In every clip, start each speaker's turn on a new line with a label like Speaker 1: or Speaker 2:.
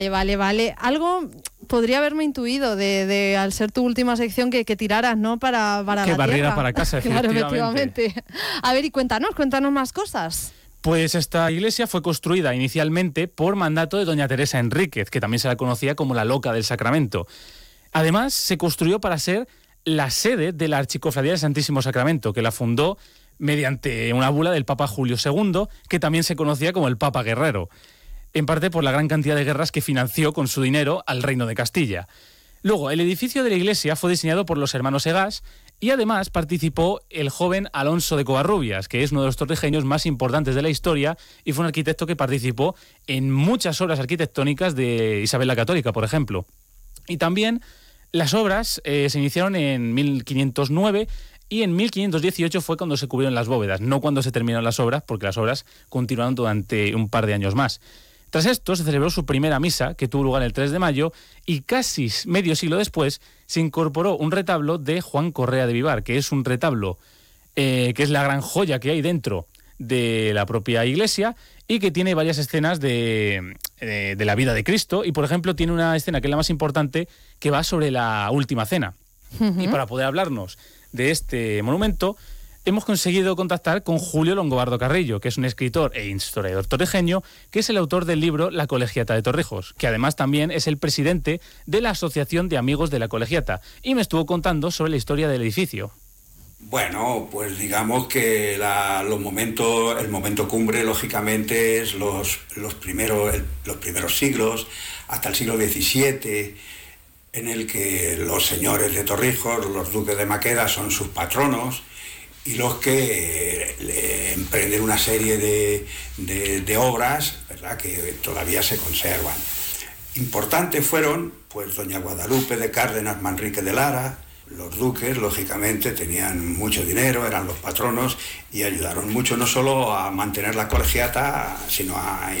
Speaker 1: Vale. Algo podría haberme intuido de al ser tu última sección que tiraras, ¿no? Para la
Speaker 2: que barrieras
Speaker 1: tierra.
Speaker 2: para casa,
Speaker 1: efectivamente. A ver, y cuéntanos más cosas.
Speaker 2: Pues esta iglesia fue construida inicialmente por mandato de doña Teresa Enríquez, que también se la conocía como la Loca del Sacramento. Además, se construyó para ser la sede de la Archicofradía del Santísimo Sacramento, que la fundó mediante una bula del Papa Julio II, que también se conocía como el Papa Guerrero, en parte por la gran cantidad de guerras que financió con su dinero al Reino de Castilla. Luego, el edificio de la iglesia fue diseñado por los hermanos Egas y además participó el joven Alonso de Covarrubias, que es uno de los torrijeños más importantes de la historia y fue un arquitecto que participó en muchas obras arquitectónicas de Isabel la Católica, por ejemplo. Y también las obras se iniciaron en 1509 y en 1518 fue cuando se cubrieron las bóvedas, no cuando se terminaron las obras, porque las obras continuaron durante un par de años más. Tras esto se celebró su primera misa, que tuvo lugar el 3 de mayo, y casi medio siglo después se incorporó un retablo de Juan Correa de Vivar, que es un retablo que es la gran joya que hay dentro de la propia iglesia y que tiene varias escenas de la vida de Cristo. Y, por ejemplo, tiene una escena que es la más importante, que va sobre la última cena. Y para poder hablarnos de este monumento, hemos conseguido contactar con Julio Longobardo Carrillo, que es un escritor e historiador torrejeño, que es el autor del libro La Colegiata de Torrijos, que además también es el presidente de la Asociación de Amigos de la Colegiata, y me estuvo contando sobre la historia del edificio.
Speaker 3: Bueno, pues digamos que el momento cumbre, lógicamente, es los primeros siglos, hasta el siglo XVII, en el que los señores de Torrijos, los duques de Maqueda, son sus patronos, y los que emprenden una serie de obras, ¿verdad?, que todavía se conservan. Importantes fueron, pues, doña Guadalupe de Cárdenas Manrique de Lara. Los duques, lógicamente, tenían mucho dinero, eran los patronos y ayudaron mucho no solo a mantener la colegiata, sino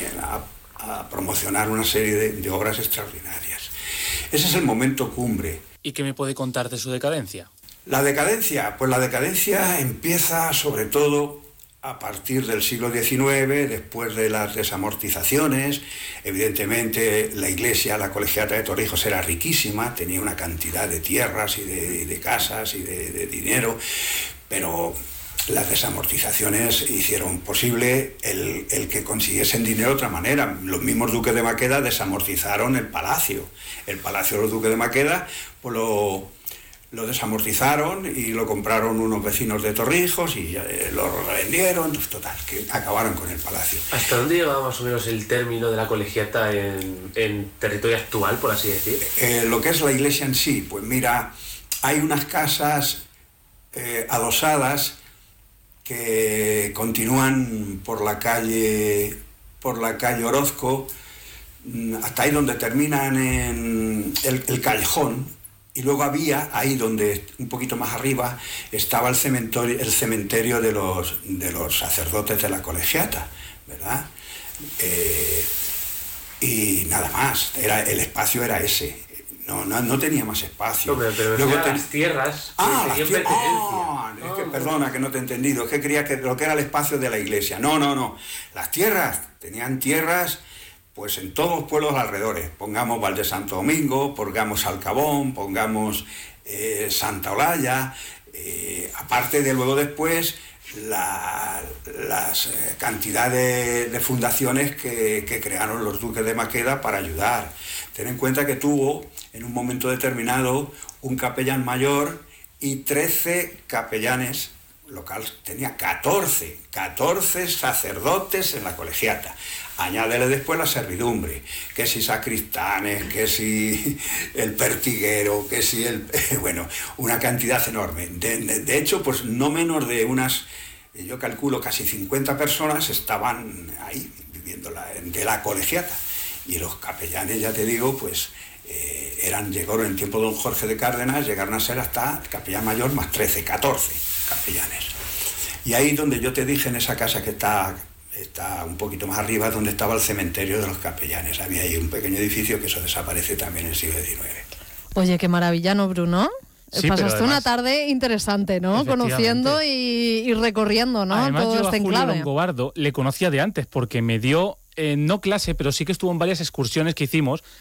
Speaker 3: a promocionar una serie de obras extraordinarias. Ese es el momento cumbre.
Speaker 2: ¿Y qué me puede contar de su decadencia?
Speaker 3: La decadencia, pues la decadencia empieza sobre todo a partir del siglo XIX, después de las desamortizaciones. Evidentemente la iglesia, la colegiata de Torrijos era riquísima, tenía una cantidad de tierras y de casas y de dinero, pero las desamortizaciones hicieron posible el que consiguiesen dinero de otra manera. Los mismos duques de Maqueda desamortizaron el palacio. El palacio de los duques de Maqueda, pues lo desamortizaron y lo compraron unos vecinos de Torrijos y lo revendieron, total, que acabaron con el palacio.
Speaker 4: ¿Hasta dónde llegaba más o menos el término de la colegiata en territorio actual, por así decir?
Speaker 3: Lo que es la iglesia en sí, pues mira, hay unas casas adosadas que continúan por la calle Orozco, hasta ahí donde terminan en el callejón. Y luego había, ahí donde, un poquito más arriba, estaba el cementerio de los sacerdotes de la colegiata, ¿verdad? Y nada más, el espacio era ese. No tenía más espacio.
Speaker 4: No, pero luego las tierras.
Speaker 3: Las tierras. Es que, perdona que no te he entendido. Es que creía que lo que era el espacio de la iglesia. No. Las tierras, tenían tierras, pues en todos los pueblos alrededores. Pongamos Valde Santo Domingo, pongamos Alcabón, pongamos Santa Olalla. Aparte de luego después las cantidades de fundaciones que crearon los duques de Maqueda para ayudar. Ten en cuenta que tuvo en un momento determinado un capellán mayor y 13 capellanes locales. Tenía 14 sacerdotes en la colegiata. Añádele después la servidumbre, que si sacristanes, que si el pertiguero, que si una cantidad enorme. De hecho, pues no menos de yo calculo casi 50 personas estaban ahí viviendo de la colegiata. Y los capellanes, ya te digo, pues llegaron en tiempo de don Jorge de Cárdenas, llegaron a ser hasta el capellán mayor más 14 capellanes. Y ahí donde yo te dije, en esa casa que está un poquito más arriba, donde estaba el cementerio de los capellanes. Había ahí un pequeño edificio que eso desaparece también en el siglo XIX.
Speaker 1: Oye, qué maravilla, ¿no, Bruno?
Speaker 2: Sí,
Speaker 1: pasaste
Speaker 2: además,
Speaker 1: una tarde interesante, ¿no? Conociendo y recorriendo, ¿no?
Speaker 2: Además,
Speaker 1: todo
Speaker 2: yo
Speaker 1: este
Speaker 2: a Julio
Speaker 1: enclave.
Speaker 2: Longobardo le conocía de antes porque me dio no clase, pero sí que estuvo en varias excursiones que hicimos